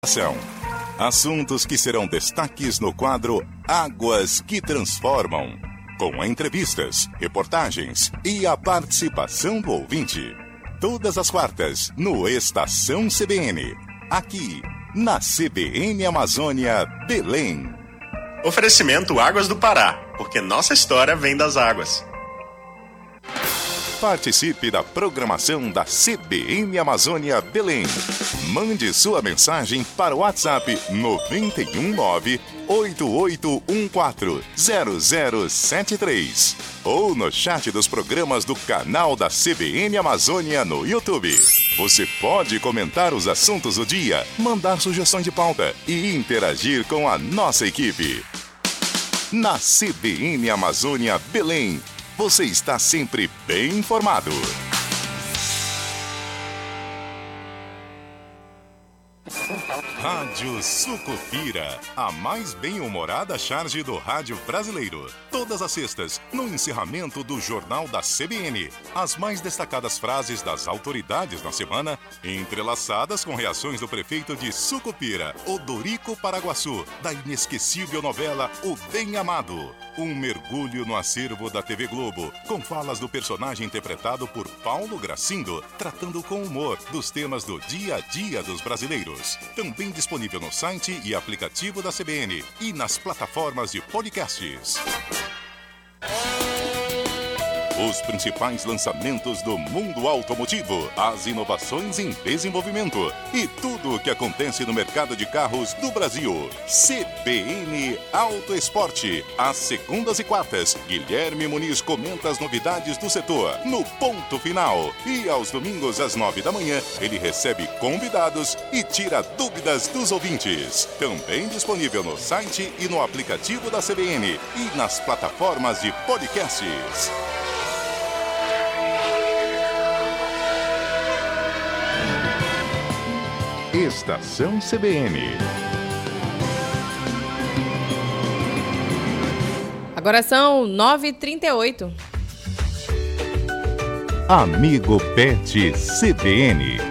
Assuntos que serão destaques no quadro Águas que Transformam, com entrevistas, reportagens e a participação do ouvinte. Todas as quartas, no Estação CBN, aqui na CBN Amazônia, Belém. Oferecimento Águas do Pará, porque nossa história vem das águas. Participe da programação da CBN Amazônia Belém. Mande sua mensagem para o WhatsApp 919-8814-0073 ou no chat dos programas do canal da CBN Amazônia no YouTube. Você pode comentar os assuntos do dia, mandar sugestões de pauta e interagir com a nossa equipe. Na CBN Amazônia Belém, você está sempre bem informado. Rádio Sucupira, a mais bem-humorada charge do rádio brasileiro. Todas as sextas, no encerramento do Jornal da CBN. As mais destacadas frases das autoridades na semana, entrelaçadas com reações do prefeito de Sucupira, Odorico Paraguaçu, da inesquecível novela O Bem Amado. Um mergulho no acervo da TV Globo, com falas do personagem interpretado por Paulo Gracindo, tratando com humor dos temas do dia a dia dos brasileiros. Também disponível no site e aplicativo da CBN e nas plataformas de podcasts. Os principais lançamentos do mundo automotivo, as inovações em desenvolvimento e tudo o que acontece no mercado de carros do Brasil. CBN Auto Esporte. Às segundas e quartas, Guilherme Muniz comenta as novidades do setor no Ponto Final. E aos domingos, às 9 da manhã, ele recebe convidados e tira dúvidas dos ouvintes. Também disponível no site e no aplicativo da CBN e nas plataformas de podcasts. Estação CBN. Agora são 9h38. Amigo Pet CBN.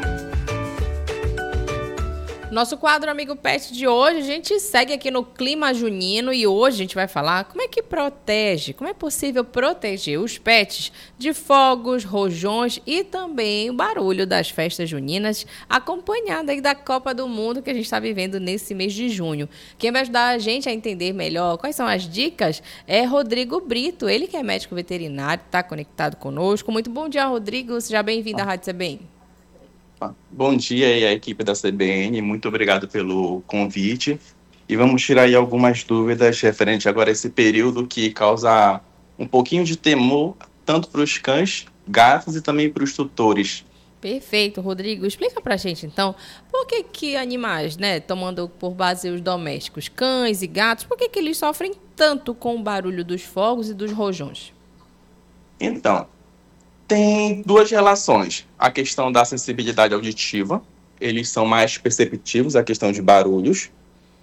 Nosso quadro Amigo Pet de hoje, a gente segue aqui no clima junino e hoje a gente vai falar como é que protege, como é possível proteger os pets de fogos, rojões e também o barulho das festas juninas, acompanhado aí da Copa do Mundo que a gente está vivendo nesse mês de junho. Quem vai ajudar a gente a entender melhor quais são as dicas é Rodrigo Brito, ele que é médico veterinário, está conectado conosco. Muito bom dia, Rodrigo, seja bem-vindo à Rádio CBN. Bom dia aí a equipe da CBN, muito obrigado pelo convite e vamos tirar aí algumas dúvidas referente agora a esse período que causa um pouquinho de temor tanto para os cães, gatos e também para os tutores. Perfeito, Rodrigo. Explica pra gente então, por que animais, tomando por base os domésticos, cães e gatos, por que eles sofrem tanto com o barulho dos fogos e dos rojões? Então, tem duas relações. A questão da sensibilidade auditiva, eles são mais perceptivos à questão de barulhos,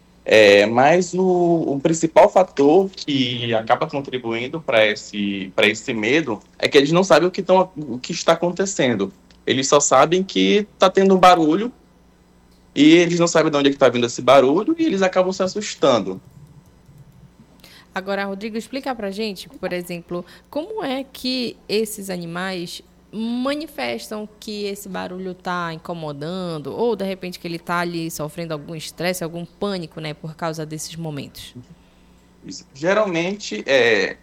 mas o principal fator que acaba contribuindo para esse medo é que eles não sabem o que está acontecendo. Eles só sabem que está tendo um barulho e eles não sabem de onde está vindo esse barulho e eles acabam se assustando. Agora, Rodrigo, explica pra gente, por exemplo, como é que esses animais manifestam que esse barulho está incomodando ou, de repente, que ele está ali sofrendo algum estresse, algum pânico, por causa desses momentos? Geralmente é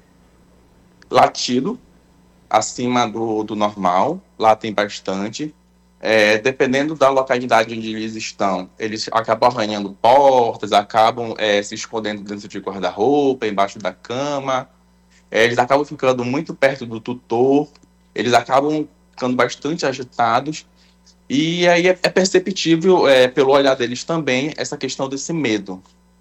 latido acima do normal, lá tem bastante. Dependendo da localidade onde eles estão, eles acabam arranhando portas, acabam se escondendo dentro de guarda-roupa, embaixo da cama, eles acabam ficando muito perto do tutor, eles acabam ficando bastante agitados, e aí é perceptível pelo olhar deles também essa questão desse medo.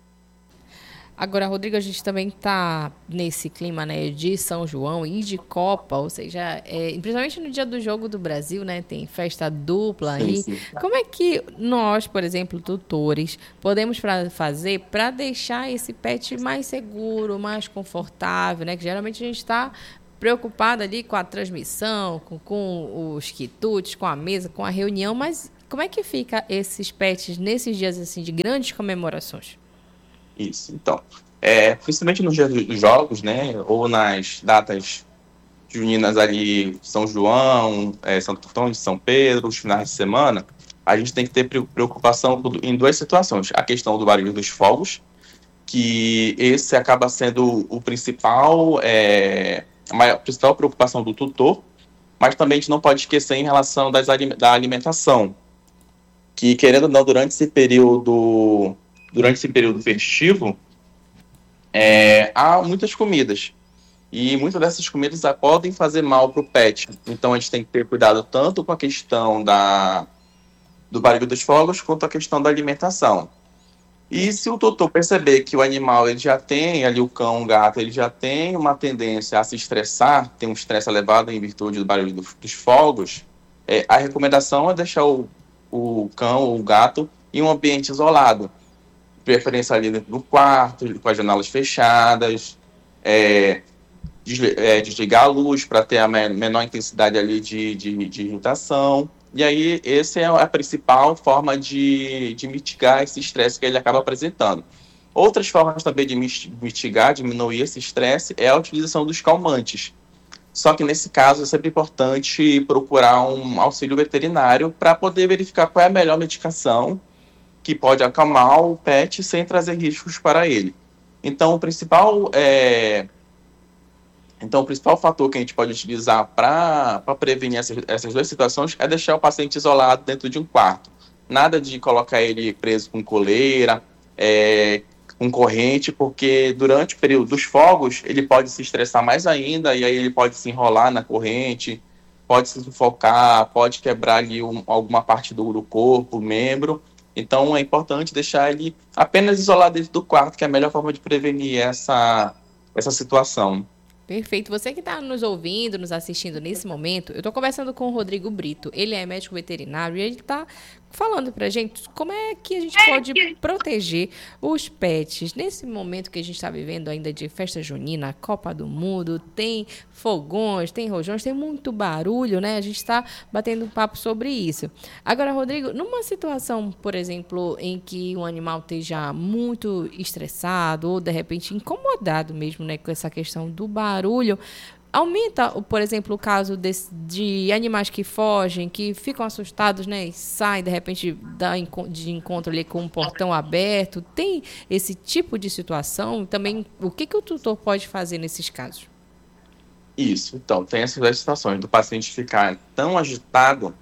Agora, Rodrigo, a gente também está nesse clima de São João e de Copa, ou seja, principalmente no dia do Jogo do Brasil, tem festa dupla aí. Sim. Como é que nós, por exemplo, tutores, podemos fazer para deixar esse pet mais seguro, mais confortável, que geralmente a gente está preocupado ali com a transmissão, com os quitutes, com a mesa, com a reunião, mas Como é que fica esses pets nesses dias assim de grandes comemorações? Isso, então. Principalmente nos dias dos jogos, né? Ou nas datas juninas ali, São João, Santo Antônio, São Pedro, os finais de semana, a gente tem que ter preocupação em duas situações. A questão do barulho dos fogos, que esse acaba sendo o principal, a principal preocupação do tutor, mas também a gente não pode esquecer em relação da alimentação, que, querendo ou não, durante esse período festivo, há muitas comidas. E muitas dessas comidas podem fazer mal para o pet. Então, a gente tem que ter cuidado tanto com a questão do barulho dos fogos, quanto a questão da alimentação. E se o tutor perceber que o animal ele já tem, ali o cão, o gato, ele já tem uma tendência a se estressar, tem um estresse elevado em virtude do barulho dos fogos, a recomendação é deixar o cão ou o gato em um ambiente isolado. Preferência ali dentro do quarto, com as janelas fechadas, desligar a luz para ter a menor intensidade ali de irritação. E aí, essa é a principal forma de mitigar esse estresse que ele acaba apresentando. Outras formas também de mitigar, diminuir esse estresse, é a utilização dos calmantes. Só que, nesse caso, é sempre importante procurar um auxílio veterinário para poder verificar qual é a melhor medicação que pode acalmar o pet sem trazer riscos para ele. Então, o principal fator que a gente pode utilizar para prevenir essas duas situações é deixar o paciente isolado dentro de um quarto. Nada de colocar ele preso com coleira, com corrente, porque durante o período dos fogos ele pode se estressar mais ainda e aí ele pode se enrolar na corrente, pode se sufocar, pode quebrar ali alguma parte do corpo, membro. Então é importante deixar ele apenas isolado dentro do quarto, que é a melhor forma de prevenir essa situação. Perfeito. Você que está nos ouvindo, nos assistindo nesse momento, eu estou conversando com o Rodrigo Brito. Ele é médico veterinário e ele está falando para a gente como é que a gente pode proteger os pets. Nesse momento que a gente está vivendo ainda de festa junina, Copa do Mundo, tem fogões, tem rojões, tem muito barulho, né? A gente está batendo um papo sobre isso. Agora, Rodrigo, numa situação, por exemplo, em que um animal esteja muito estressado ou, de repente, incomodado mesmo, né, com essa questão do barulho, aumenta, por exemplo, o caso de animais que fogem, que ficam assustados, né, e saem, de repente, de encontro ali com um portão aberto. Tem esse tipo de situação? Também, o que o tutor pode fazer nesses casos? Isso. Então, tem essas duas situações do paciente ficar tão agitado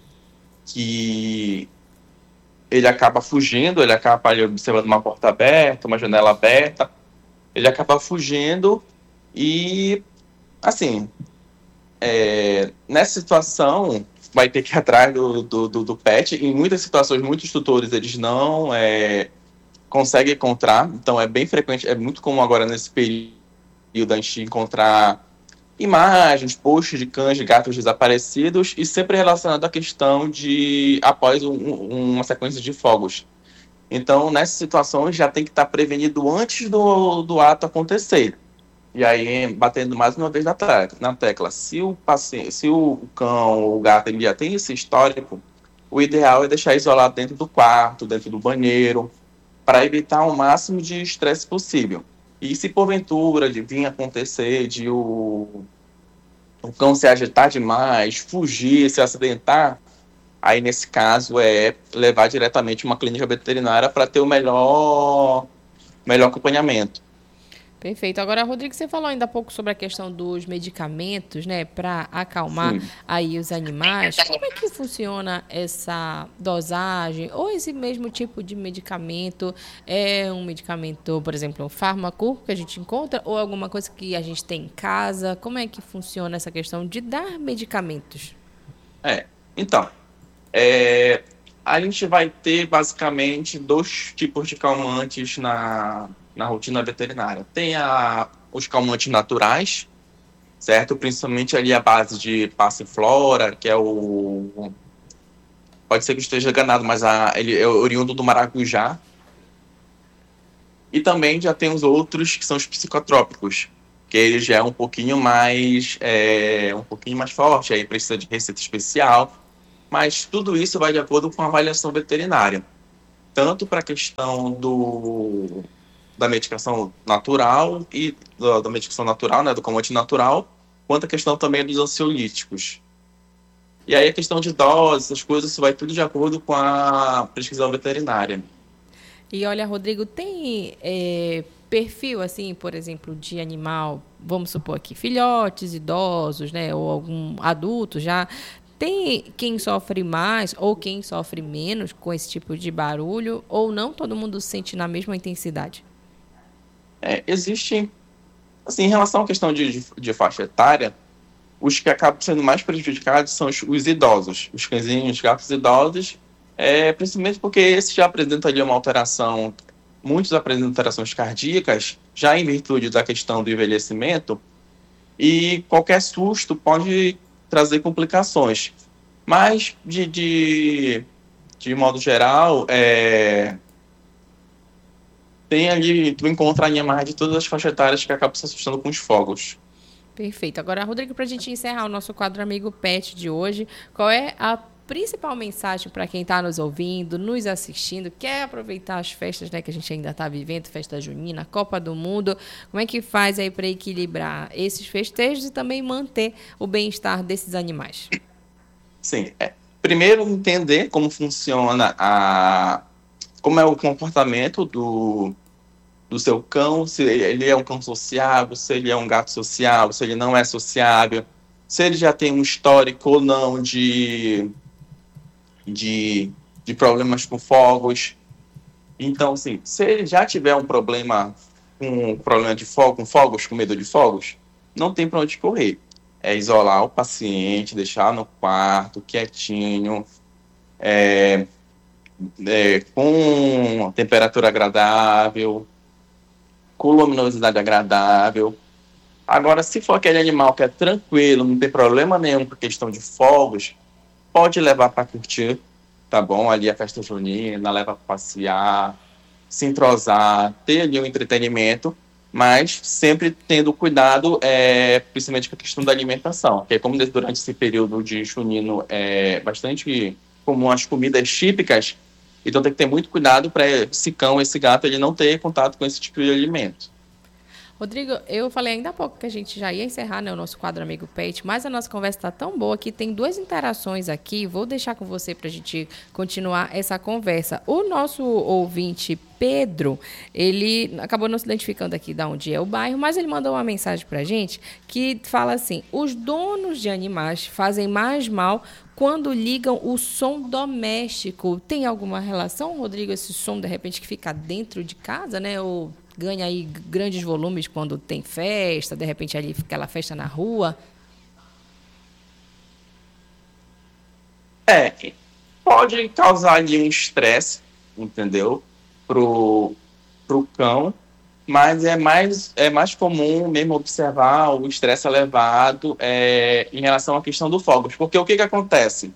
que ele acaba fugindo, ele acaba ali observando uma porta aberta, uma janela aberta, ele acaba fugindo e, assim, nessa situação, vai ter que ir atrás do pet. Em muitas situações, muitos tutores, eles não conseguem encontrar. Então, é bem frequente, é muito comum agora nesse período a gente encontrar imagens, posts de cães, de gatos desaparecidos e sempre relacionado à questão de após uma sequência de fogos. Então, nessas situações, já tem que estar prevenido antes do ato acontecer. E aí, batendo mais uma vez na tecla, se o cão ou o gato ele já tem esse histórico, o ideal é deixar isolado dentro do quarto, dentro do banheiro, para evitar o máximo de estresse possível. E se porventura de vir acontecer de o cão se agitar demais, fugir, se acidentar, aí nesse caso é levar diretamente uma clínica veterinária para ter o melhor acompanhamento. Perfeito. Agora, Rodrigo, você falou ainda há pouco sobre a questão dos medicamentos, né, para acalmar aí os animais. Como é que funciona essa dosagem ou esse mesmo tipo de medicamento? É um medicamento, por exemplo, um fármaco que a gente encontra ou alguma coisa que a gente tem em casa? Como é que funciona essa questão de dar medicamentos? Então, a gente vai ter basicamente 2 tipos de calmantes na rotina veterinária. Tem os calmantes naturais, certo? Principalmente ali a base de passiflora, que é pode ser que esteja enganado, mas ele é oriundo do maracujá. E também já tem os outros que são os psicotrópicos, que ele já é um pouquinho mais forte, aí precisa de receita especial. mas tudo isso vai de acordo com a avaliação veterinária, tanto para a questão da medicação natural e da medicação natural, né, do calmante natural, quanto a questão também dos ansiolíticos. E aí a questão de doses, essas coisas, isso vai tudo de acordo com a prescrição veterinária. E olha, Rodrigo, tem perfil, assim, por exemplo, de animal, vamos supor aqui, filhotes, idosos, né, ou algum adulto já, tem quem sofre mais ou quem sofre menos com esse tipo de barulho, ou não todo mundo sente na mesma intensidade? Existe, assim, em relação à questão de faixa etária, os que acabam sendo mais prejudicados são os idosos, os cãezinhos, gatos idosos, principalmente porque esses já apresentam ali uma alteração, muitos apresentam alterações cardíacas, já em virtude da questão do envelhecimento, e qualquer susto pode trazer complicações. Mas, de modo geral, tem ali, tu encontra animais de todas as faixas etárias que acabam se assustando com os fogos. Perfeito. Agora, Rodrigo, para a gente encerrar o nosso quadro Amigo Pet de hoje, qual é a principal mensagem para quem está nos ouvindo, nos assistindo, quer aproveitar as festas, né, que a gente ainda está vivendo, festa junina, Copa do Mundo, como é que faz aí para equilibrar esses festejos e também manter o bem-estar desses animais? Sim. Primeiro, entender como funciona como é o comportamento do seu cão, se ele é um cão sociável, se ele é um gato sociável, se ele não é sociável, se ele já tem um histórico ou não de problemas com fogos. Então, assim, se ele já tiver um problema de fogo, com fogos, com medo de fogos, não tem para onde correr. É isolar o paciente, deixar no quarto, quietinho, com temperatura agradável, com luminosidade agradável. Agora, se for aquele animal que é tranquilo, não tem problema nenhum com questão de fogos, pode levar para curtir, tá bom? Ali a festa junina, leva para passear, se entrosar, ter ali um entretenimento, mas sempre tendo cuidado, principalmente com a questão da alimentação, porque como durante esse período de junino é bastante comum as comidas típicas, então tem que ter muito cuidado para esse cão, esse gato, ele não ter contato com esse tipo de alimento. Rodrigo, eu falei ainda há pouco que a gente já ia encerrar, né, o nosso quadro Amigo Pet, mas a nossa conversa está tão boa que tem 2 interações aqui. Vou deixar com você para a gente continuar essa conversa. O nosso ouvinte, Pedro, ele acabou não se identificando aqui de onde é o bairro, mas ele mandou uma mensagem para a gente que fala assim: os donos de animais fazem mais mal quando ligam o som doméstico. Tem alguma relação, Rodrigo, esse som, de repente, que fica dentro de casa, né, ou ganha aí grandes volumes quando tem festa, de repente ali aquela festa na rua? Pode causar ali um estresse, entendeu? Pro cão, mas é mais comum mesmo observar o estresse elevado em relação à questão do fogos. Porque o que acontece?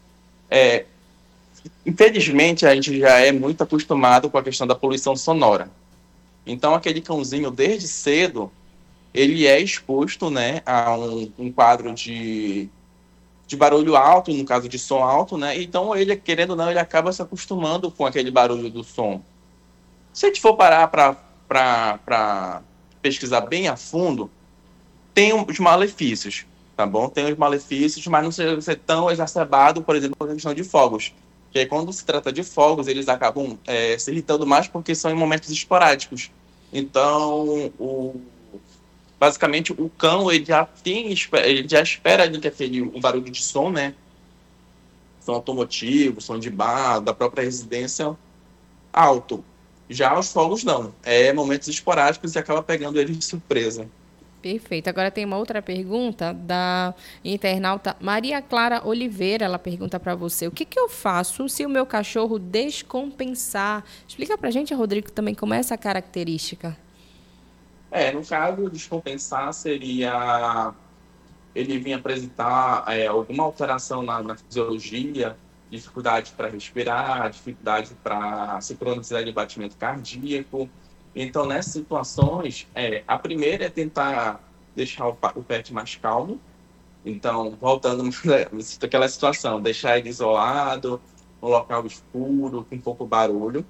Infelizmente, a gente já é muito acostumado com a questão da poluição sonora. Então, aquele cãozinho, desde cedo, ele é exposto, né, a um quadro de barulho alto, no caso de som alto, né? Então, ele, querendo ou não, ele acaba se acostumando com aquele barulho do som. Se a gente for parar para pesquisar bem a fundo, tem os malefícios, tá bom? Tem os malefícios, mas não ser tão exacerbado, por exemplo, a questão de fogos. Que aí, quando se trata de fogos, eles acabam se irritando mais porque são em momentos esporádicos. Então, basicamente, o cão ele já espera ali que aquele um barulho de som, né? Som automotivo, som de bar, da própria residência, alto. Já os fogos não. Momentos esporádicos e acaba pegando eles de surpresa. Perfeito. Agora tem uma outra pergunta da internauta Maria Clara Oliveira. Ela pergunta para você: o que eu faço se o meu cachorro descompensar? Explica para a gente, Rodrigo, também como é essa característica. No caso, descompensar seria ele vir apresentar alguma alteração na fisiologia, dificuldade para respirar, dificuldade para sincronicidade de batimento cardíaco. Então, nessas situações, a primeira é tentar deixar o pet mais calmo, Então, voltando àquela situação, deixar ele isolado, um local escuro, com pouco barulho.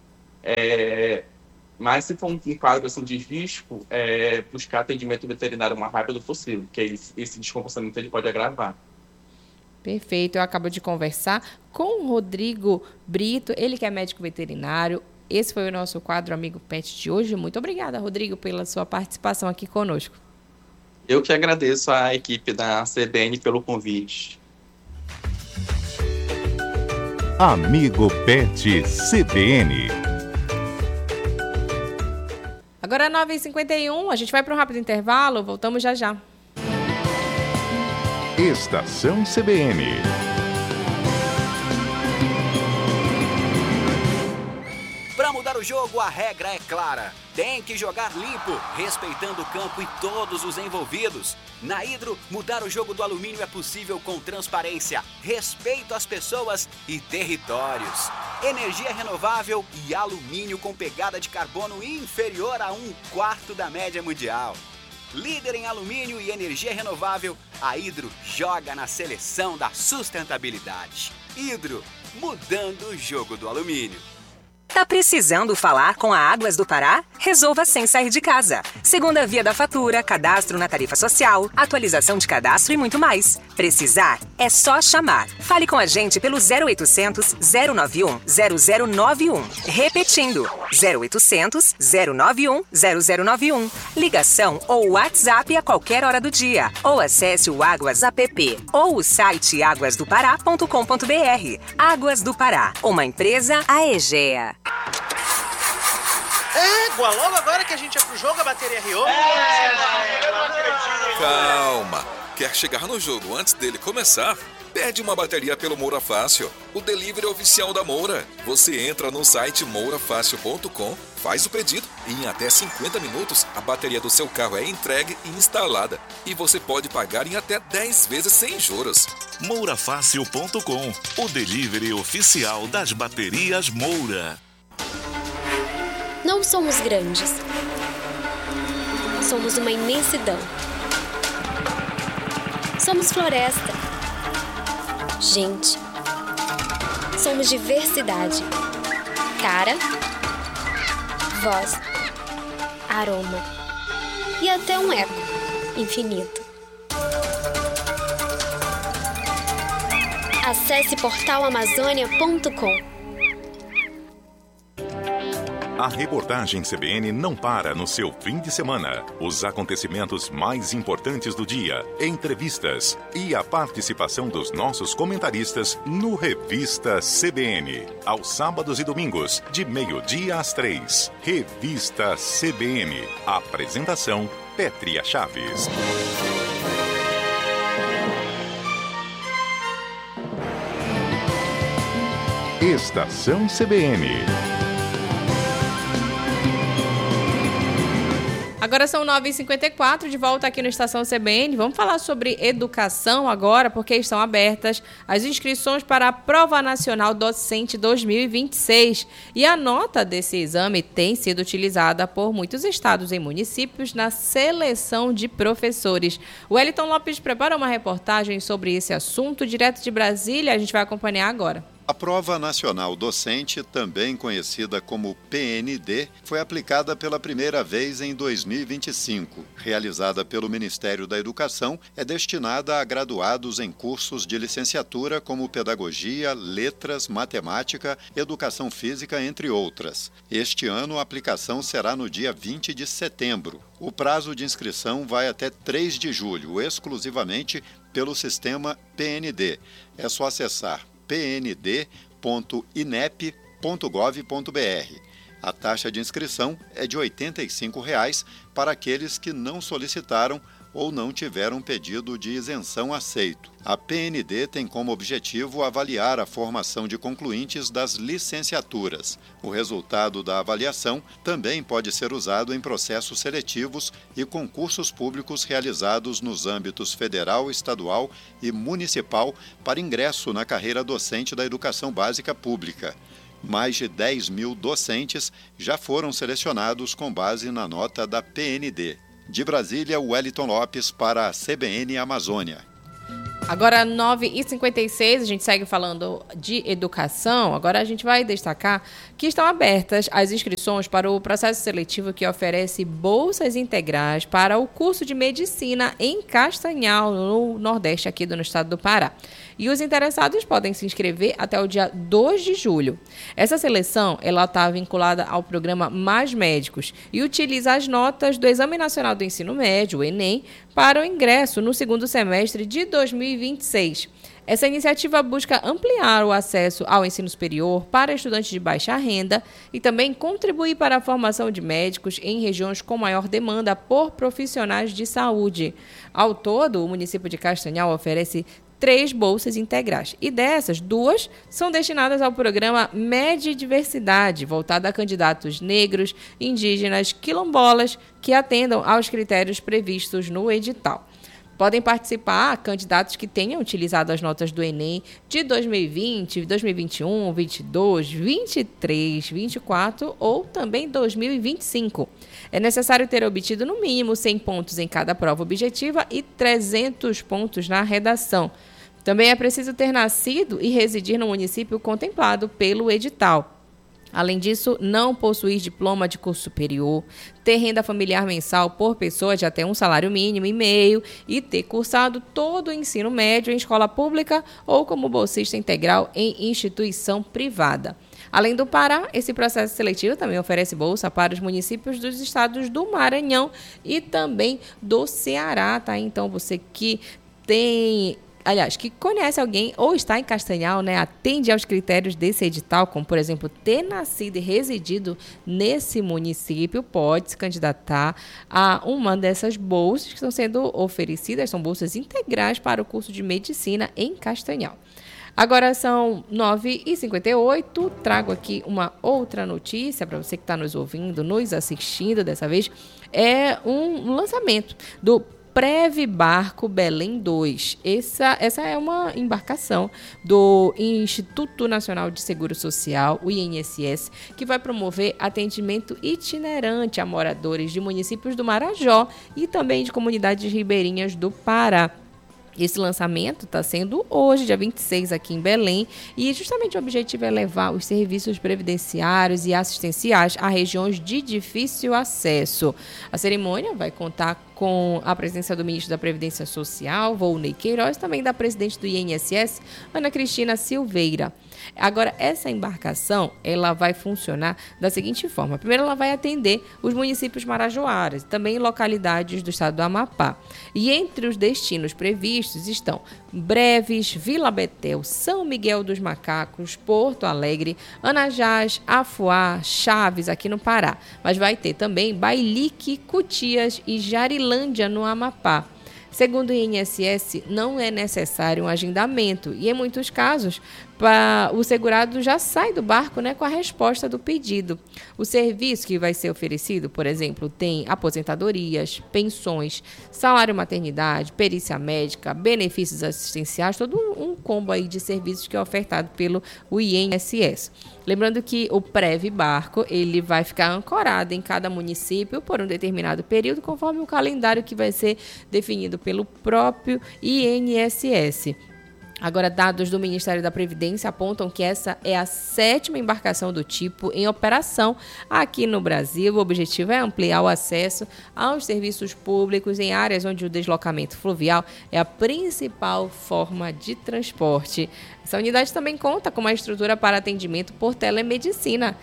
Mas se for um quadro assim, de risco, buscar atendimento veterinário o mais rápido possível, porque esse descomportamento ele pode agravar. Perfeito. Eu acabo de conversar com o Rodrigo Brito, ele que é médico veterinário. Esse foi o nosso quadro Amigo Pet de hoje. Muito obrigada, Rodrigo, pela sua participação aqui conosco. Eu que agradeço à equipe da CBN pelo convite. Amigo Pet CBN. Agora é 9h51, a gente vai para um rápido intervalo, voltamos já já. Estação CBN. Para mudar o jogo, a regra é clara. Tem que jogar limpo, respeitando o campo e todos os envolvidos. Na Hidro, mudar o jogo do alumínio é possível com transparência, respeito às pessoas e territórios. Energia renovável e alumínio com pegada de carbono inferior a 1/4 da média mundial. Líder em alumínio e energia renovável, a Hidro joga na seleção da sustentabilidade. Hidro, mudando o jogo do alumínio. Tá precisando falar com a Águas do Pará? Resolva sem sair de casa. Segunda via da fatura, cadastro na tarifa social, atualização de cadastro e muito mais. Precisar? É só chamar. Fale com a gente pelo 0800 091 0091. Repetindo, 0800 091 0091. Ligação ou WhatsApp a qualquer hora do dia. Ou acesse o Águas app ou o site aguasdopará.com.br. Águas do Pará, uma empresa Aegea. Égua, logo agora que a gente é pro jogo, a bateria riou? Eu não acredito. Calma, quer chegar no jogo antes dele começar? Pede uma bateria pelo Moura Fácil, o delivery oficial da Moura. Você entra no site mourafácil.com, faz o pedido e em até 50 minutos a bateria do seu carro é entregue e instalada. E você pode pagar em até 10 vezes sem juros. mourafácil.com, o delivery oficial das baterias Moura. Não somos grandes. Somos uma imensidão. Somos floresta. Gente. Somos diversidade. Cara, voz, aroma e até um eco infinito. Acesse portalamazônia.com. A reportagem CBN não para no seu fim de semana. Os acontecimentos mais importantes do dia, entrevistas e a participação dos nossos comentaristas no Revista CBN. Aos sábados e domingos, de 12h às 3h. Revista CBN. Apresentação, Pétria Chaves. Estação CBN. Agora são 9h54, de volta aqui no Estação CBN. Vamos falar sobre educação agora, porque estão abertas as inscrições para a Prova Nacional Docente 2026. E a nota desse exame tem sido utilizada por muitos estados e municípios na seleção de professores. O Wellington Lopes preparou uma reportagem sobre esse assunto, direto de Brasília. A gente vai acompanhar agora. A Prova Nacional Docente, também conhecida como PND, foi aplicada pela primeira vez em 2025. Realizada pelo Ministério da Educação, é destinada a graduados em cursos de licenciatura como Pedagogia, Letras, Matemática, Educação Física, entre outras. Este ano, a aplicação será no dia 20 de setembro. O prazo de inscrição vai até 3 de julho, exclusivamente pelo sistema PND. É só acessar pnd.inep.gov.br. A taxa de inscrição é de R$ 85,00 para aqueles que não solicitaram ou não tiveram pedido de isenção aceito. A PND tem como objetivo avaliar a formação de concluintes das licenciaturas. O resultado da avaliação também pode ser usado em processos seletivos e concursos públicos realizados nos âmbitos federal, estadual e municipal para ingresso na carreira docente da educação básica pública. Mais de 10 mil docentes já foram selecionados com base na nota da PND. De Brasília, Wellington Lopes para a CBN Amazônia. Agora, 9h56, a gente segue falando de educação. Agora a gente vai destacar que estão abertas as inscrições para o processo seletivo que oferece bolsas integrais para o curso de medicina em Castanhal, no Nordeste, aqui no estado do Pará. E os interessados podem se inscrever até o dia 2 de julho. Essa seleção está vinculada ao programa Mais Médicos e utiliza as notas do Exame Nacional do Ensino Médio, o Enem, para o ingresso no segundo semestre de 2026. Essa iniciativa busca ampliar o acesso ao ensino superior para estudantes de baixa renda e também contribuir para a formação de médicos em regiões com maior demanda por profissionais de saúde. Ao todo, o município de Castanhal oferece 3 bolsas integrais. E dessas, 2 são destinadas ao programa Medidiversidade, voltado a candidatos negros, indígenas, quilombolas, que atendam aos critérios previstos no edital. Podem participar candidatos que tenham utilizado as notas do Enem de 2020, 2021, 2022, 2023, 2024 ou também 2025. É necessário ter obtido no mínimo 100 pontos em cada prova objetiva e 300 pontos na redação. Também é preciso ter nascido e residir no município contemplado pelo edital. Além disso, não possuir diploma de curso superior, ter renda familiar mensal por pessoa de até um salário mínimo e meio e ter cursado todo o ensino médio em escola pública ou como bolsista integral em instituição privada. Além do Pará, esse processo seletivo também oferece bolsa para os municípios dos estados do Maranhão e também do Ceará, tá? Então, você que que conhece alguém ou está em Castanhal, né, atende aos critérios desse edital, como, por exemplo, ter nascido e residido nesse município, pode se candidatar a uma dessas bolsas que estão sendo oferecidas, são bolsas integrais para o curso de medicina em Castanhal. Agora são 9h58, trago aqui uma outra notícia para você que está nos ouvindo, nos assistindo dessa vez, é um lançamento do Preve Barco Belém 2. Essa é uma embarcação do Instituto Nacional de Seguro Social, o INSS, que vai promover atendimento itinerante a moradores de municípios do Marajó e também de comunidades ribeirinhas do Pará. Esse lançamento está sendo hoje, dia 26, aqui em Belém, e justamente o objetivo é levar os serviços previdenciários e assistenciais a regiões de difícil acesso. A cerimônia vai contar com a presença do ministro da Previdência Social, Volney Queiroz, e também da presidente do INSS, Ana Cristina Silveira. Agora, essa embarcação, ela vai funcionar da seguinte forma. Primeiro, ela vai atender os municípios marajoaras, também localidades do estado do Amapá. E entre os destinos previstos estão Breves, Vila Betel, São Miguel dos Macacos, Porto Alegre, Anajás, Afuá, Chaves, aqui no Pará. Mas vai ter também Bailique, Cutias e Jarilândia, no Amapá. Segundo o INSS, não é necessário um agendamento e, em muitos casos, o segurado já sai do barco, né, com a resposta do pedido. O serviço que vai ser oferecido, por exemplo, tem aposentadorias, pensões, salário maternidade, perícia médica, benefícios assistenciais, todo um combo aí de serviços que é ofertado pelo INSS. Lembrando que o Preve Barco, ele vai ficar ancorado em cada município por um determinado período, conforme o calendário que vai ser definido pelo próprio INSS. Agora, dados do Ministério da Previdência apontam que essa é a 7ª embarcação do tipo em operação aqui no Brasil. O objetivo é ampliar o acesso aos serviços públicos em áreas onde o deslocamento fluvial é a principal forma de transporte. Essa unidade também conta com uma estrutura para atendimento por telemedicina,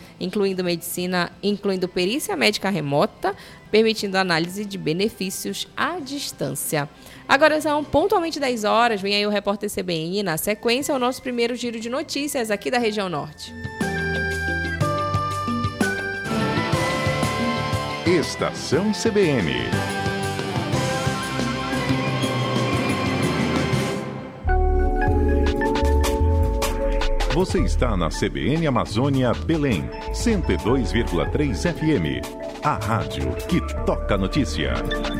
incluindo perícia médica remota, permitindo análise de benefícios à distância. Agora são pontualmente 10 horas, vem aí o Repórter CBN. Na sequência, o nosso primeiro giro de notícias aqui da região norte. Estação CBN. Você está na CBN Amazônia Belém, 102,3 FM. A rádio que toca notícia.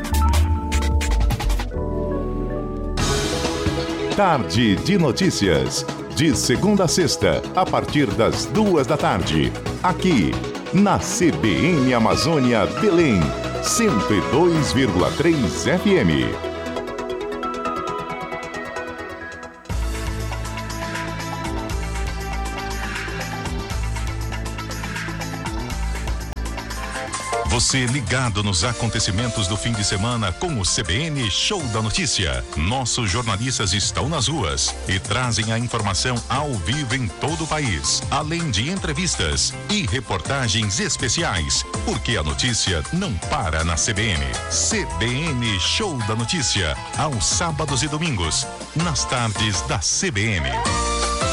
Tarde de notícias. De segunda a sexta, a partir das 2 da tarde. Aqui, na CBN Amazônia Belém, 102,3 FM. Você ligado nos acontecimentos do fim de semana com o CBN Show da Notícia. Nossos jornalistas estão nas ruas e trazem a informação ao vivo em todo o país, além de entrevistas e reportagens especiais, porque a notícia não para na CBN. CBN Show da Notícia, aos sábados e domingos, nas tardes da CBN.